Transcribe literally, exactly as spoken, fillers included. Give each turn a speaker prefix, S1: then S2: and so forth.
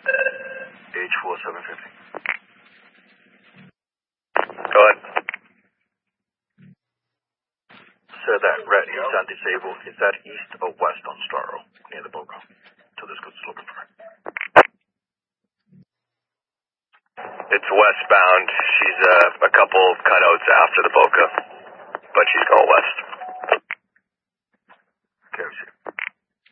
S1: H four seven fifty.
S2: Go ahead.
S1: Sir, that red Nissan disabled, is that east or west on Straro, near the Boca? So this goes looking for it.
S2: It's westbound. She's uh, a couple of cutouts after the Boca, but she's going west.
S1: Okay,